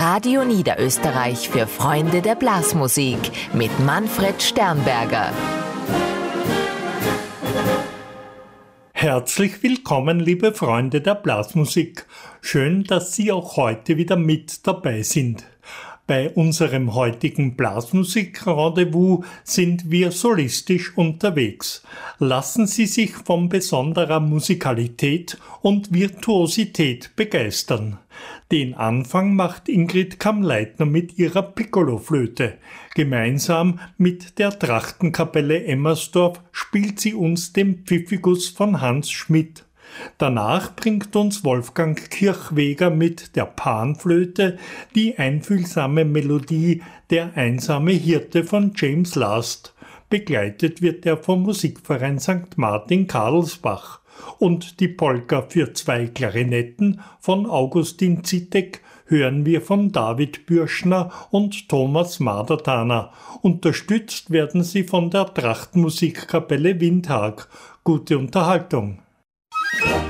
Radio Niederösterreich für Freunde der Blasmusik mit Manfred Sternberger. Herzlich willkommen, liebe Freunde der Blasmusik. Schön, dass Sie auch heute wieder mit dabei sind. Bei unserem heutigen Blasmusik-Rendezvous sind wir solistisch unterwegs. Lassen Sie sich von besonderer Musikalität und Virtuosität begeistern. Den Anfang macht Ingrid Kamm-Leitner mit ihrer Piccoloflöte. Gemeinsam mit der Trachtenkapelle Emmersdorf spielt sie uns den Pfiffigus von Hans Schmidt. Danach bringt uns Wolfgang Kirchweger mit der Panflöte die einfühlsame Melodie Der einsame Hirte von James Last. Begleitet wird er vom Musikverein St. Martin Karlsbach. Und die Polka für 2 Klarinetten von Augustin Zittek hören wir von David Bürschner und Thomas Madertaner. Unterstützt werden sie von der Trachtmusikkapelle Windhag. Gute Unterhaltung!